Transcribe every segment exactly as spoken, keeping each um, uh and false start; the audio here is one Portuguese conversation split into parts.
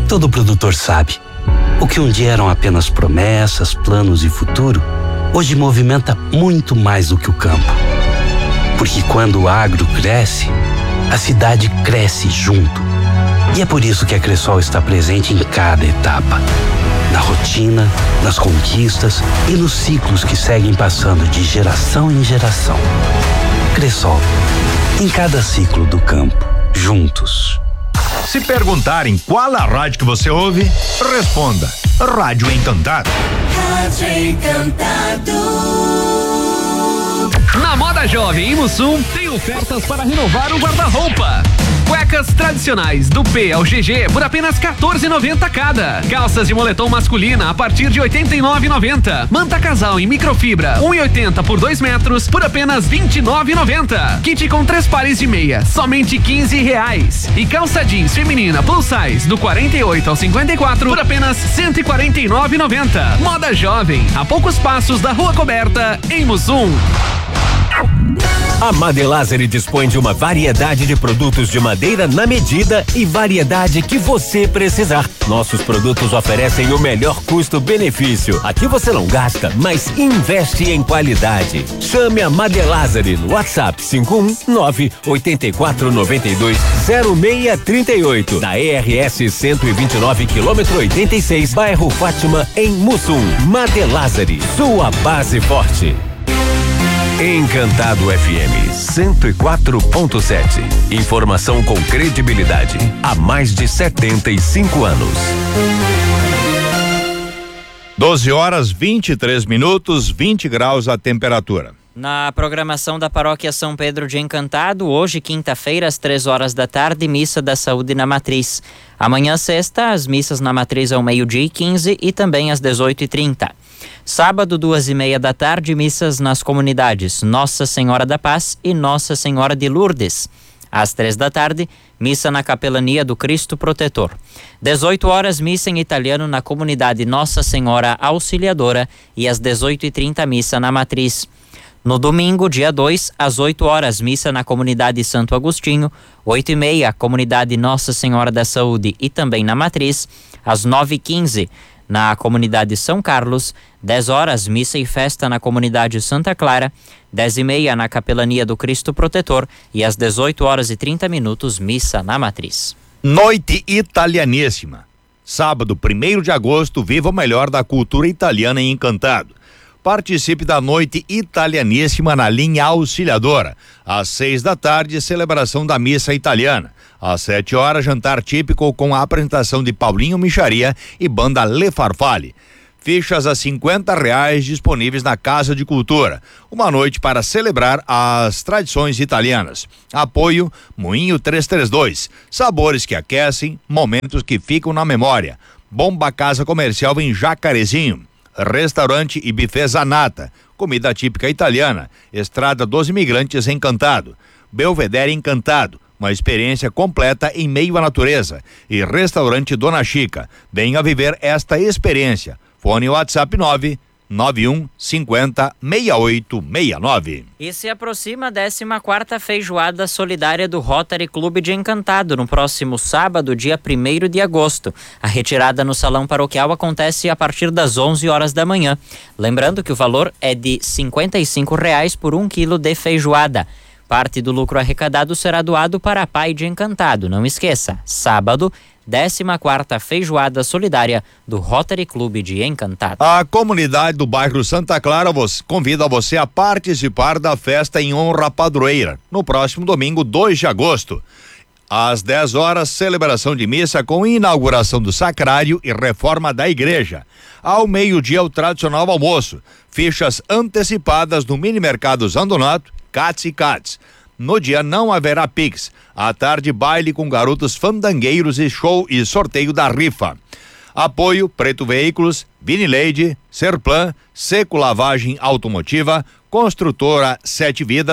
Todo produtor sabe. O que um dia eram apenas promessas, planos e futuro, hoje movimenta muito mais do que o campo. Porque quando o agro cresce, a cidade cresce junto. E é por isso que a Cressol está presente em cada etapa. Na rotina, nas conquistas e nos ciclos que seguem passando de geração em geração. Cressol, em cada ciclo do campo, juntos. Se perguntarem qual a rádio que você ouve, responda: Rádio Encantado. Rádio Encantado. Na Moda Jovem em Mussum tem ofertas para renovar o guarda-roupa. Cuecas tradicionais do P ao G G por apenas quatorze reais e noventa centavos cada. Calças de moletom masculina a partir de oitenta e nove reais e noventa centavos. Manta casal em microfibra um e oitenta por dois metros por apenas vinte e nove reais e noventa centavos. Kit com três pares de meia, somente quinze reais. E calça jeans feminina plus size do quarenta e oito ao cinquenta e quatro por apenas cento e quarenta e nove reais e noventa centavos. Moda Jovem, a poucos passos da Rua Coberta, em Mussum. A Madelazeri dispõe de uma variedade de produtos de madeira na medida e variedade que você precisar. Nossos produtos oferecem o melhor custo-benefício. Aqui você não gasta, mas investe em qualidade. Chame a Madelazeri no WhatsApp cinco um nove oito quatro nove dois zero seis três oito, da E R S cento e vinte e nove, quilômetro oitenta e seis, bairro Fátima, em Mussum. Madelazeri, sua base forte. Encantado F M cento e quatro ponto sete. Informação com credibilidade há mais de setenta e cinco anos. doze horas vinte e três minutos, vinte graus a temperatura. Na programação da Paróquia São Pedro de Encantado, hoje, quinta-feira, às três horas da tarde, missa da saúde na matriz. Amanhã, sexta, as missas na matriz ao meio-dia e quinze e também às dezoito e trinta. Sábado, duas e meia da tarde, missas nas comunidades Nossa Senhora da Paz e Nossa Senhora de Lourdes. Às três da tarde, missa na Capelania do Cristo Protetor. dezoito horas, missa em italiano na comunidade Nossa Senhora Auxiliadora e às dezoito e trinta, missa na matriz. No domingo, dia dois, às oito horas, missa na comunidade Santo Agostinho, oito e meia, comunidade Nossa Senhora da Saúde e também na matriz, às nove e quinze, na comunidade São Carlos, dez horas, missa e festa na comunidade Santa Clara, dez e meia na Capelania do Cristo Protetor e às dezoito horas e trinta minutos, missa na matriz. Noite Italianíssima. Sábado, primeiro de agosto, viva o melhor da cultura italiana em Encantado. Participe da Noite Italianíssima na linha Auxiliadora. Às seis da tarde, celebração da missa italiana. Às sete horas, jantar típico com a apresentação de Paulinho Micharia e banda Le Farfalle. Fichas a cinquenta reais disponíveis na Casa de Cultura. Uma noite para celebrar as tradições italianas. Apoio Moinho trezentos e trinta e dois. Sabores que aquecem, momentos que ficam na memória. Bomba Casa Comercial em Jacarezinho. Restaurante e buffet Zanata, comida típica italiana. Estrada dos Imigrantes Encantado. Belvedere Encantado, uma experiência completa em meio à natureza. E Restaurante Dona Chica, venha viver esta experiência. Fone WhatsApp nove nove um cinco zero seis oito seis nove. E se aproxima a décima quarta Feijoada Solidária do Rotary Clube de Encantado, no próximo sábado, dia primeiro de agosto. A retirada no Salão Paroquial acontece a partir das onze horas da manhã. Lembrando que o valor é de cinquenta e cinco reais por um quilo de feijoada. Parte do lucro arrecadado será doado para a Pai de Encantado. Não esqueça, sábado, décima quarta Feijoada Solidária do Rotary Clube de Encantado. A comunidade do bairro Santa Clara convida você a participar da festa em honra à padroeira, no próximo domingo, dois de agosto. Às dez horas, celebração de missa com inauguração do sacrário e reforma da igreja. Ao meio-dia, o tradicional almoço. Fichas antecipadas no Mini Mercado Zandonato, Cats e Cats. No dia não haverá Pix. À tarde, baile com garotos fandangueiros e show e sorteio da rifa. Apoio Preto Veículos, Vinileide, Serplan, Seco Lavagem Automotiva, Construtora Sete Vidas,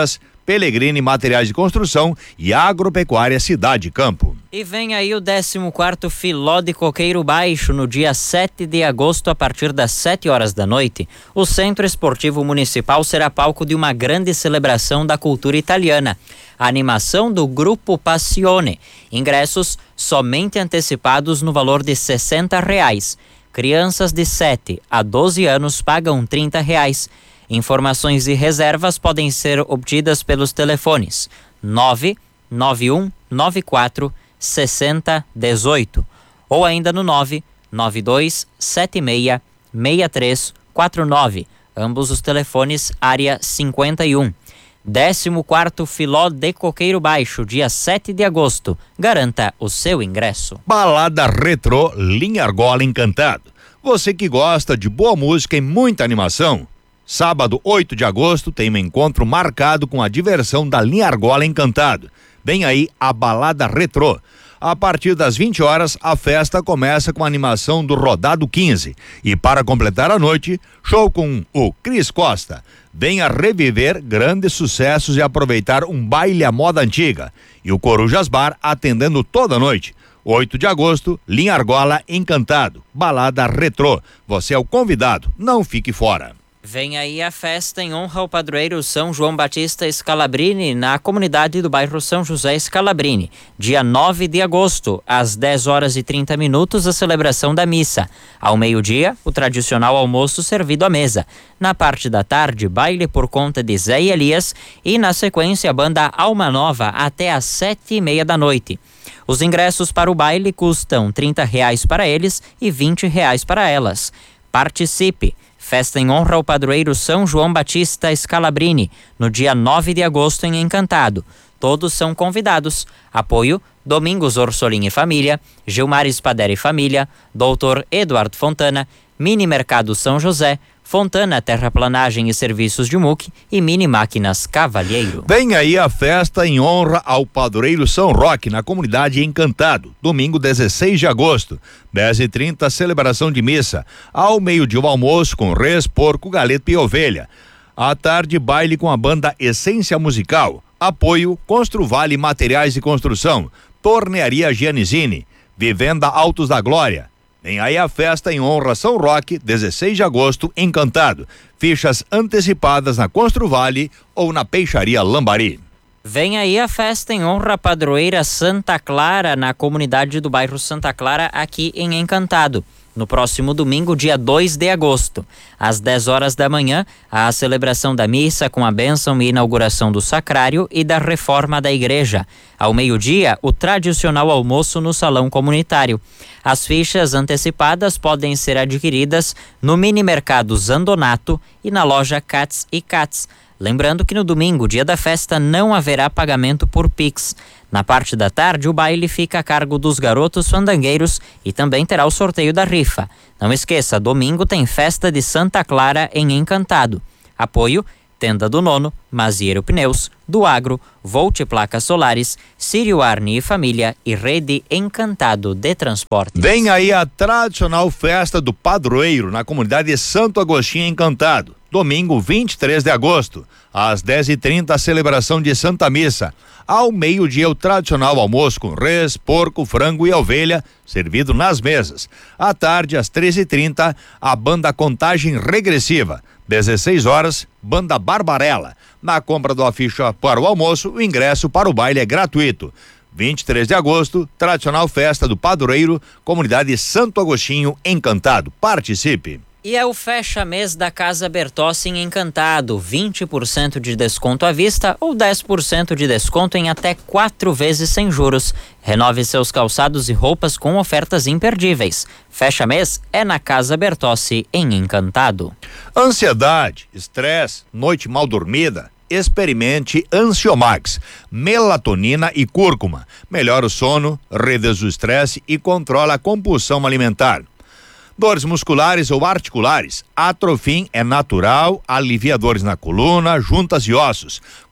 Pellegrini Materiais de Construção e Agropecuária Cidade Campo. E vem aí o décimo quarto Filó de Coqueiro Baixo, no dia sete de agosto, a partir das sete horas da noite. O Centro Esportivo Municipal será palco de uma grande celebração da cultura italiana. A animação do Grupo Passione. Ingressos somente antecipados no valor de sessenta reais. Crianças de sete a doze anos pagam trinta reais. Informações e reservas podem ser obtidas pelos telefones nove nove um nove quatro seis zero um oito ou ainda no nove nove dois sete seis seis três quatro nove, ambos os telefones área cinquenta e um. décimo quarto Filó de Coqueiro Baixo, dia sete de agosto. Garanta o seu ingresso. Balada Retrô Linha Argola Encantado. Você que gosta de boa música e muita animação, sábado oito de agosto tem um encontro marcado com a diversão da Linha Argola Encantado. Vem aí a Balada Retrô. A partir das vinte horas, a festa começa com a animação do Rodado quinze. E para completar a noite, show com o Cris Costa. Venha reviver grandes sucessos e aproveitar um baile à moda antiga. E o Corujas Bar atendendo toda a noite. oito de agosto, Linha Argola Encantado. Balada Retrô. Você é o convidado, não fique fora. Vem aí a festa em honra ao padroeiro São João Batista Scalabrini, na comunidade do bairro São José Scalabrini. Dia nove de agosto, às dez horas e trinta minutos, a celebração da missa. Ao meio-dia, o tradicional almoço servido à mesa. Na parte da tarde, baile por conta de Zé e Elias e, na sequência, a banda Alma Nova até às sete e meia da noite. Os ingressos para o baile custam trinta reais para eles e vinte reais para elas. Participe! Festa em honra ao padroeiro São João Batista Scalabrini, no dia nove de agosto em Encantado. Todos são convidados. Apoio: Domingos Orsolim e Família, Gilmar Spaderi e Família, doutor Eduardo Fontana, Mini Mercado São José, Fontana Terraplanagem e Serviços de M U C e Mini Máquinas Cavalheiro. Vem aí a festa em honra ao padroeiro São Roque, na comunidade Encantado, domingo dezesseis de agosto, dez e trinta, celebração de missa. Ao meio-dia, o almoço com res, porco, galeto e ovelha. À tarde, baile com a banda Essência Musical. Apoio: Construvale Materiais de Construção, Tornearia Gianizini, Vivenda Altos da Glória. Vem aí a festa em honra a São Roque, dezesseis de agosto, Encantado. Fichas antecipadas na Construvale ou na Peixaria Lambari. Vem aí a festa em honra à padroeira Santa Clara, na comunidade do bairro Santa Clara, aqui em Encantado. No próximo domingo, dia dois de agosto, às dez horas da manhã, a celebração da missa com a bênção e inauguração do sacrário e da reforma da igreja. Ao meio-dia, o tradicional almoço no salão comunitário. As fichas antecipadas podem ser adquiridas no mini mercado Zandonato e na loja Katz e Katz. Lembrando que no domingo, dia da festa, não haverá pagamento por Pix. Na parte da tarde, o baile fica a cargo dos garotos fandangueiros e também terá o sorteio da rifa. Não esqueça, domingo tem festa de Santa Clara em Encantado. Apoio: Tenda do Nono, Mazieiro Pneus, do Agro, Volt Placas Solares, Sírio Arni e Família e Rede Encantado de Transportes. Vem aí a tradicional festa do padroeiro na comunidade de Santo Agostinho Encantado. Domingo vinte e três de agosto, às dez e trinta, a celebração de Santa Missa. Ao meio-dia, o tradicional almoço com res, porco, frango e ovelha, servido nas mesas. À tarde, às treze e trinta, a banda Contagem Regressiva. dezesseis horas, banda Barbarella. Na compra do afiche para o almoço, o ingresso para o baile é gratuito. vinte e três de agosto, tradicional festa do padroeiro, comunidade Santo Agostinho Encantado. Participe! E é o fecha-mês da Casa Bertossi em Encantado, vinte por cento de desconto à vista ou dez por cento de desconto em até quatro vezes sem juros. Renove seus calçados e roupas com ofertas imperdíveis. Fecha-mês é na Casa Bertossi em Encantado. Ansiedade, estresse, noite mal dormida? Experimente Ansiomax, melatonina e cúrcuma. Melhora o sono, reduz o estresse e controla a compulsão alimentar. Dores musculares ou articulares, Atrofim é natural, alivia dores na coluna, juntas e ossos.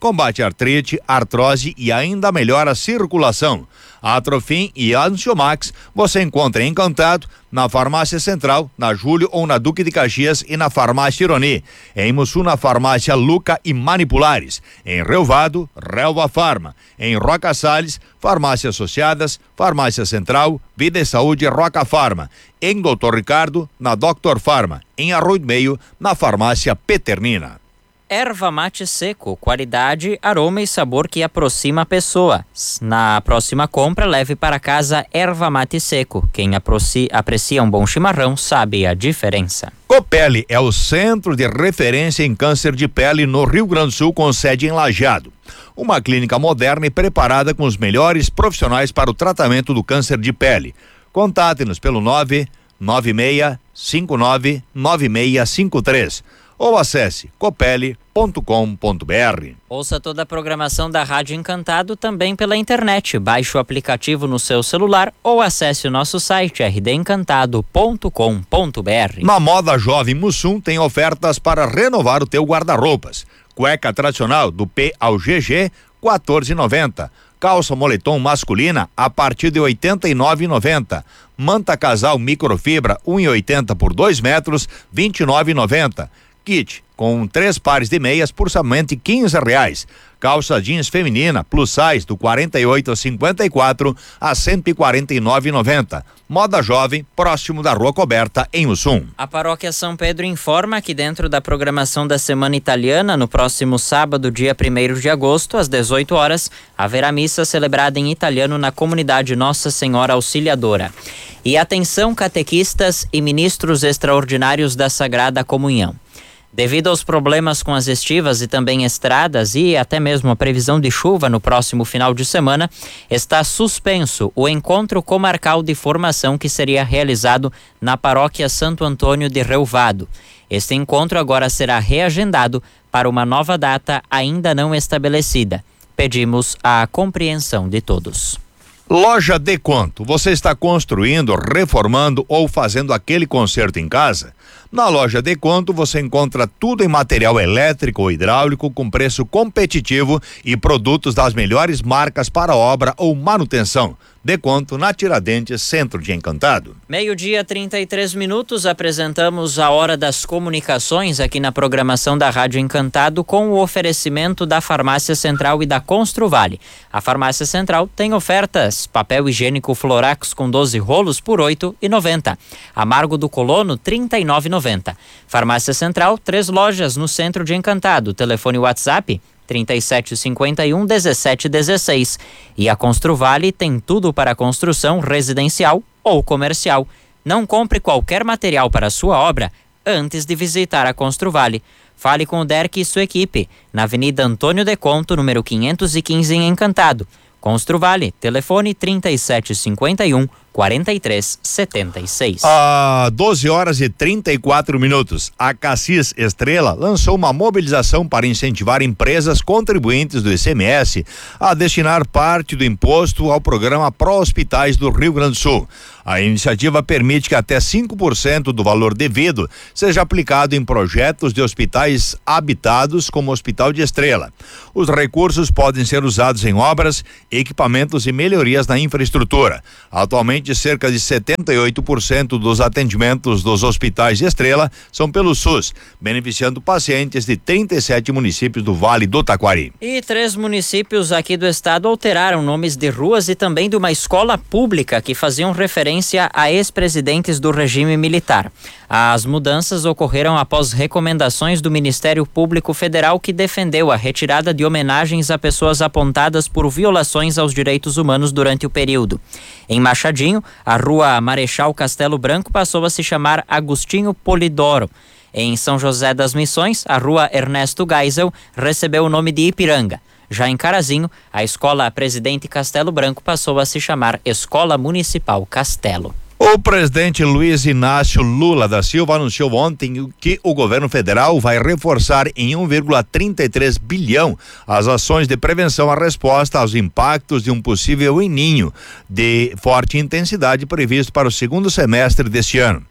combate artrite, artrose e ainda melhora a circulação. Atrofim e Ansiomax você encontra em Encantado, na Farmácia Central, na Júlio ou na Duque de Caxias e na Farmácia Ironi. Em Mussu, na Farmácia Luca e Manipulares. Em Relvado, Relva Farma. Em Roca Salles, Farmácia Associadas, Farmácia Central, Vida e Saúde Roca Farma. Em Doutor Ricardo, na Doctor Farma. Em Arroio do Meio, na Farmácia Peternina. Erva mate seco, qualidade, aroma e sabor que aproxima a pessoa. Na próxima compra, leve para casa erva mate seco. Quem aproci- aprecia um bom chimarrão sabe a diferença. Copele é o centro de referência em câncer de pele no Rio Grande do Sul, com sede em Lajeado. Uma clínica moderna e preparada com os melhores profissionais para o tratamento do câncer de pele. Contate-nos pelo nove nove seis cinco nove nove seis cinco três. Ou acesse copele ponto com ponto br. Ouça toda a programação da Rádio Encantado também pela internet. Baixe o aplicativo no seu celular ou acesse o nosso site r d encantado ponto com ponto br. Na Moda Jovem Mussum tem ofertas para renovar o teu guarda-roupas. Cueca tradicional do P ao G G, quatorze reais e noventa centavos. Calça moletom masculina a partir de oitenta e nove reais e noventa centavos. Manta casal microfibra um e oitenta por dois metros, vinte e nove reais e noventa centavos. Kit com três pares de meias por somente quinze reais. Calça jeans feminina plus size do quarenta e oito a cinquenta e quatro a cento e quarenta e nove reais e noventa centavos. Moda Jovem, próximo da Rua Coberta, em Mussum. A Paróquia São Pedro informa que dentro da programação da Semana Italiana, no próximo sábado, dia primeiro de agosto, às dezoito horas, haverá missa celebrada em italiano na comunidade Nossa Senhora Auxiliadora. E atenção, catequistas e ministros extraordinários da Sagrada Comunhão. Devido aos problemas com as estivas e também estradas e até mesmo a previsão de chuva no próximo final de semana, está suspenso o encontro comarcal de formação que seria realizado na Paróquia Santo Antônio de Relvado. Este encontro agora será reagendado para uma nova data ainda não estabelecida. Pedimos a compreensão de todos. Loja Deconto, você está construindo, reformando ou fazendo aquele conserto em casa? Na Loja Deconto você encontra tudo em material elétrico ou hidráulico com preço competitivo e produtos das melhores marcas para obra ou manutenção. Deconto na Tiradentes, centro de Encantado. Meio-dia, trinta e três minutos, apresentamos a Hora das Comunicações aqui na programação da Rádio Encantado com o oferecimento da Farmácia Central e da Construvale. A Farmácia Central tem ofertas: papel higiênico Florax com doze rolos por oito reais e noventa centavos. Amargo do Colono, trinta e nove reais e noventa centavos. Farmácia Central, três lojas no centro de Encantado. Telefone WhatsApp trinta e sete cinquenta e um, dezessete dezesseis. E a Construvale tem tudo para construção residencial ou comercial. Não compre qualquer material para a sua obra antes de visitar a Construvale. Fale com o Derek e sua equipe, na Avenida Antônio de Conto, número quinhentos e quinze, em Encantado. Construvale, telefone trinta e sete cinquenta e um, quarenta e três setenta e seis. Às doze horas e trinta e quatro minutos, a Cassis Estrela lançou uma mobilização para incentivar empresas contribuintes do I C M S a destinar parte do imposto ao programa Pró-Hospitais do Rio Grande do Sul. A iniciativa permite que até cinco por cento do valor devido seja aplicado em projetos de hospitais habitados, como o Hospital de Estrela. Os recursos podem ser usados em obras, equipamentos e melhorias na infraestrutura. Atualmente, cerca de setenta e oito por cento dos atendimentos dos hospitais de Estrela são pelo SUS, beneficiando pacientes de trinta e sete municípios do Vale do Taquari. E três municípios aqui do estado alteraram nomes de ruas e também de uma escola pública que faziam referência a ex-presidentes do regime militar. As mudanças ocorreram após recomendações do Ministério Público Federal, que defendeu a retirada de homenagens a pessoas apontadas por violações aos direitos humanos durante o período. Em Machadinho, a rua Marechal Castelo Branco passou a se chamar Agostinho Polidoro. Em São José das Missões, a rua Ernesto Geisel recebeu o nome de Ipiranga. Já em Carazinho, a escola Presidente Castelo Branco passou a se chamar Escola Municipal Castelo. O presidente Luiz Inácio Lula da Silva anunciou ontem que o governo federal vai reforçar em um vírgula trinta e três bilhão as ações de prevenção à resposta aos impactos de um possível El Niño de forte intensidade previsto para o segundo semestre deste ano.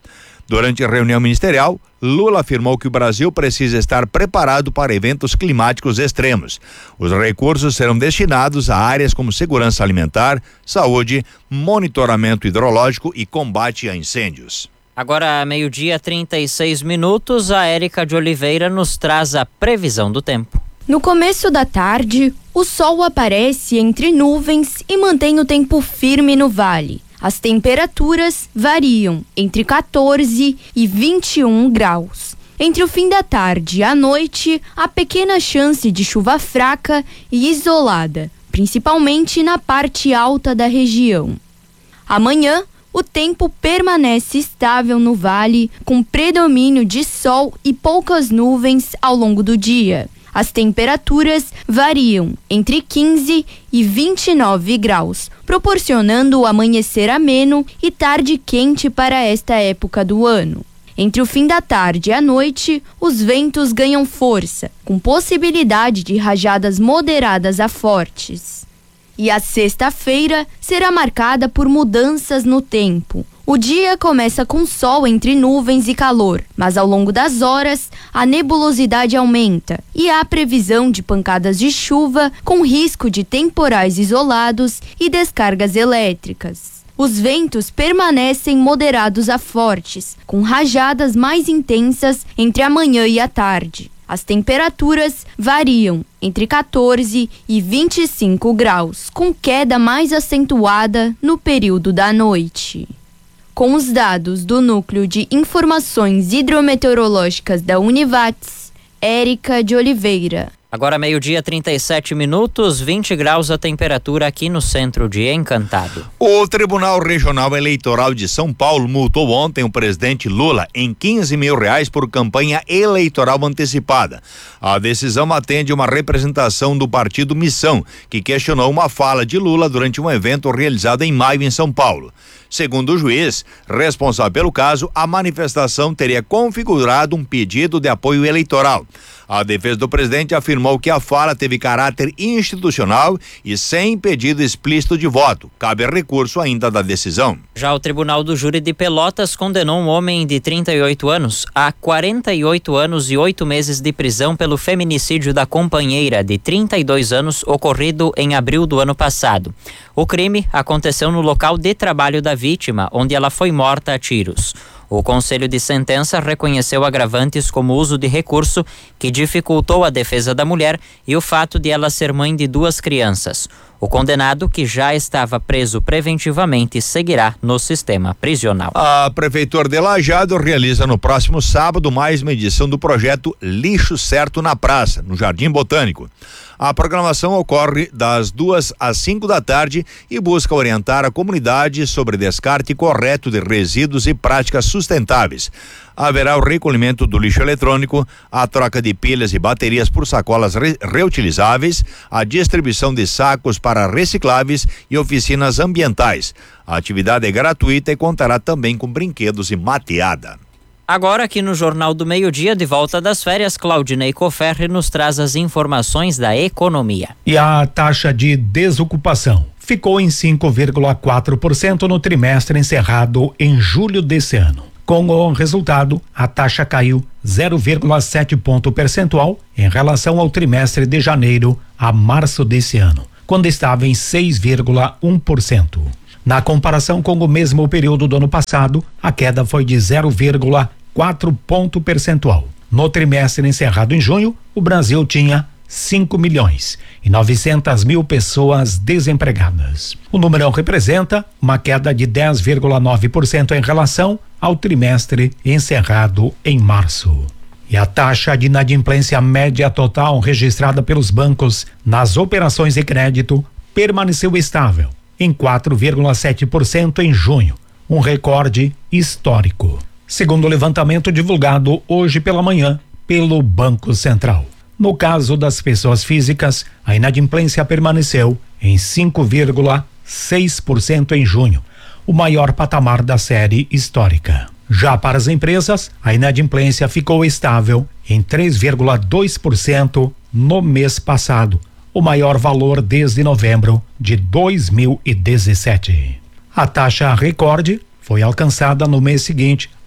Durante a reunião ministerial, Lula afirmou que o Brasil precisa estar preparado para eventos climáticos extremos. Os recursos serão destinados a áreas como segurança alimentar, saúde, monitoramento hidrológico e combate a incêndios. Agora, meio-dia, trinta e seis minutos, a Érica de Oliveira nos traz a previsão do tempo. No começo da tarde, o sol aparece entre nuvens e mantém o tempo firme no vale. As temperaturas variam entre quatorze e vinte e um graus. Entre o fim da tarde e a noite, há pequena chance de chuva fraca e isolada, principalmente na parte alta da região. Amanhã, o tempo permanece estável no vale, com predomínio de sol e poucas nuvens ao longo do dia. As temperaturas variam entre quinze e vinte e nove graus, proporcionando o amanhecer ameno e tarde quente para esta época do ano. Entre o fim da tarde e a noite, os ventos ganham força, com possibilidade de rajadas moderadas a fortes. E a sexta-feira será marcada por mudanças no tempo. O dia começa com sol entre nuvens e calor, mas ao longo das horas a nebulosidade aumenta e há previsão de pancadas de chuva com risco de temporais isolados e descargas elétricas. Os ventos permanecem moderados a fortes, com rajadas mais intensas entre a manhã e a tarde. As temperaturas variam entre quatorze e vinte e cinco graus, com queda mais acentuada no período da noite. Com os dados do Núcleo de Informações Hidrometeorológicas da Univates, Érica de Oliveira. Agora meio-dia, trinta e sete minutos, vinte graus a temperatura aqui no centro de Encantado. O Tribunal Regional Eleitoral de São Paulo multou ontem o presidente Lula em quinze mil reais por campanha eleitoral antecipada. A decisão atende uma representação do partido Missão, que questionou uma fala de Lula durante um evento realizado em maio em São Paulo. Segundo o juiz, responsável pelo caso, a manifestação teria configurado um pedido de apoio eleitoral. A defesa do presidente afirmou que a fala teve caráter institucional e sem pedido explícito de voto. Cabe recurso ainda da decisão. Já o Tribunal do Júri de Pelotas condenou um homem de trinta e oito anos a quarenta e oito anos e oito meses de prisão pelo feminicídio da companheira de trinta e dois anos ocorrido em abril do ano passado. O crime aconteceu no local de trabalho da vítima, onde ela foi morta a tiros. O Conselho de Sentença reconheceu agravantes como o uso de recurso que dificultou a defesa da mulher e o fato de ela ser mãe de duas crianças. O condenado, que já estava preso preventivamente, seguirá no sistema prisional. A Prefeitura de Lajeado realiza no próximo sábado mais uma edição do projeto Lixo Certo na Praça, no Jardim Botânico. A programação ocorre das duas às cinco da tarde e busca orientar a comunidade sobre descarte correto de resíduos e práticas sustentáveis. Haverá o recolhimento do lixo eletrônico, a troca de pilhas e baterias por sacolas re- reutilizáveis, a distribuição de sacos para recicláveis e oficinas ambientais. A atividade é gratuita e contará também com brinquedos e mateada. Agora aqui no Jornal do Meio-Dia, de volta das férias, Claudinei Coferri nos traz as informações da economia. E a taxa de desocupação ficou em cinco vírgula quatro por cento no trimestre encerrado em julho desse ano. Com o resultado, a taxa caiu zero vírgula sete ponto percentual em relação ao trimestre de janeiro a março desse ano, quando estava em seis vírgula um por cento. Na comparação com o mesmo período do ano passado, a queda foi de zero vírgula quatro ponto percentual. No trimestre encerrado em junho, o Brasil tinha cinco milhões e novecentas mil pessoas desempregadas. O número representa uma queda de dez vírgula nove por cento em relação ao trimestre encerrado em março. E a taxa de inadimplência média total registrada pelos bancos nas operações de crédito permaneceu estável em quatro vírgula sete por cento em junho, um recorde histórico, segundo o levantamento divulgado hoje pela manhã pelo Banco Central. No caso das pessoas físicas, a inadimplência permaneceu em cinco vírgula seis por cento em junho, o maior patamar da série histórica. Já para as empresas, a inadimplência ficou estável em três vírgula dois por cento no mês passado, o maior valor desde novembro de dois mil e dezessete. A taxa recorde foi alcançada no mês seguinte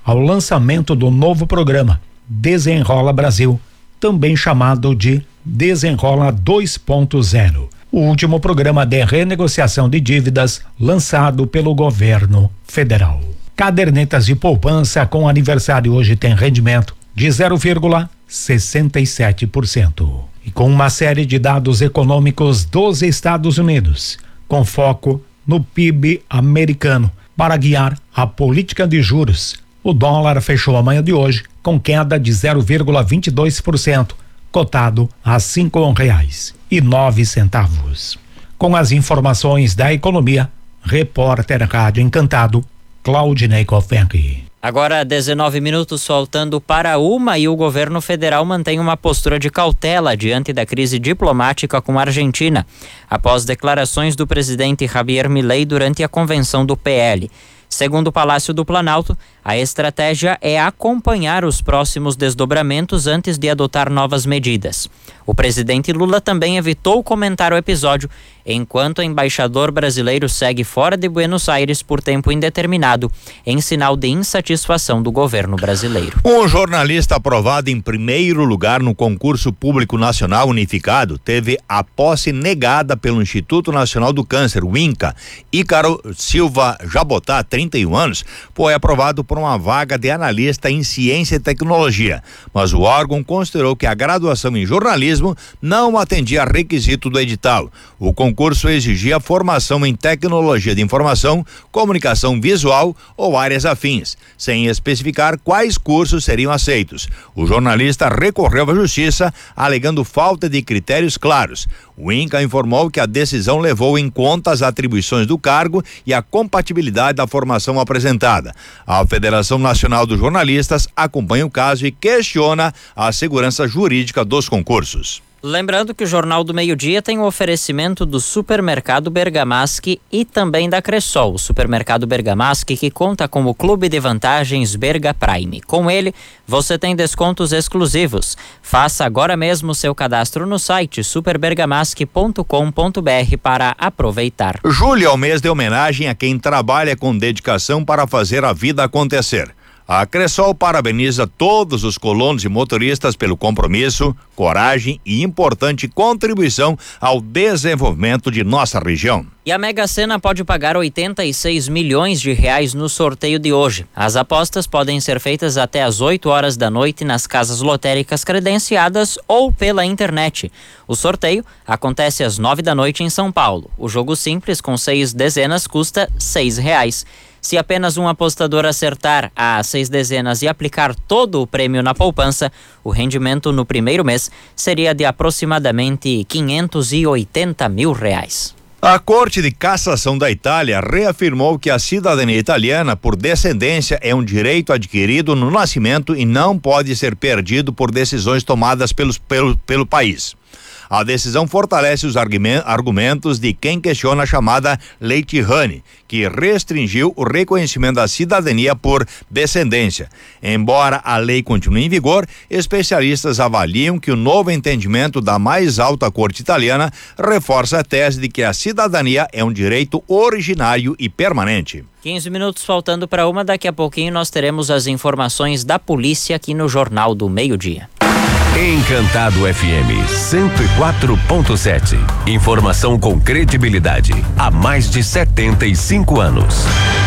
ao lançamento do novo programa Desenrola Brasil, também chamado de Desenrola dois ponto zero, o último programa de renegociação de dívidas lançado pelo governo federal. Cadernetas de poupança com aniversário hoje tem rendimento de zero vírgula sessenta e sete por cento. E com uma série de dados econômicos dos Estados Unidos, com foco no P I B americano, para guiar a política de juros. O dólar fechou a manhã de hoje com queda de zero vírgula vinte e dois por cento, cotado a cinco reais e nove centavos. Com as informações da economia, repórter Rádio Encantado, Claudinei Cofenri. Agora dezenove minutos faltando para uma e o governo federal mantém uma postura de cautela diante da crise diplomática com a Argentina, após declarações do presidente Javier Milei durante a convenção do P L. Segundo o Palácio do Planalto, a estratégia é acompanhar os próximos desdobramentos antes de adotar novas medidas. O presidente Lula também evitou comentar o episódio, enquanto o embaixador brasileiro segue fora de Buenos Aires por tempo indeterminado, em sinal de insatisfação do governo brasileiro. Um jornalista aprovado em primeiro lugar no concurso público nacional unificado teve a posse negada pelo Instituto Nacional do Câncer, o INCA. Ícaro Silva Jabotá, trinta e um anos, foi aprovado por uma vaga de analista em ciência e tecnologia, mas o órgão considerou que a graduação em jornalismo não atendia a requisito do edital. O concurso exigia formação em tecnologia de informação, comunicação visual ou áreas afins, sem especificar quais cursos seriam aceitos. O jornalista recorreu à justiça, alegando falta de critérios claros. O INCA informou que a decisão levou em conta as atribuições do cargo e a compatibilidade da formação apresentada. A Federação Nacional dos Jornalistas acompanha o caso e questiona a segurança jurídica dos concursos. Lembrando que o Jornal do Meio-Dia tem o oferecimento do Supermercado Bergamaschi e também da Cressol, o Supermercado Bergamaschi, que conta com o Clube de Vantagens Berga Prime. Com ele, você tem descontos exclusivos. Faça agora mesmo seu cadastro no site super bergamaschi ponto com ponto br para aproveitar. Julho é o mês de homenagem a quem trabalha com dedicação para fazer a vida acontecer. A Cressol parabeniza todos os colonos e motoristas pelo compromisso, coragem e importante contribuição ao desenvolvimento de nossa região. E a Mega Sena pode pagar oitenta e seis milhões de reais no sorteio de hoje. As apostas podem ser feitas até às oito horas da noite nas casas lotéricas credenciadas ou pela internet. O sorteio acontece às nove da noite em São Paulo. O jogo simples com seis dezenas custa seis reais. Se apenas um apostador acertar as seis dezenas e aplicar todo o prêmio na poupança, o rendimento no primeiro mês seria de aproximadamente quinhentos e oitenta mil reais. A Corte de Cassação da Itália reafirmou que a cidadania italiana por descendência é um direito adquirido no nascimento e não pode ser perdido por decisões tomadas pelos, pelo, pelo país. A decisão fortalece os argumentos de quem questiona a chamada Lei Tirrani, que restringiu o reconhecimento da cidadania por descendência. Embora a lei continue em vigor, especialistas avaliam que o novo entendimento da mais alta corte italiana reforça a tese de que a cidadania é um direito originário e permanente. quinze minutos faltando para uma, daqui a pouquinho nós teremos as informações da polícia aqui no Jornal do Meio-Dia. Encantado F M cento e quatro ponto sete. Informação com credibilidade há mais de setenta e cinco anos.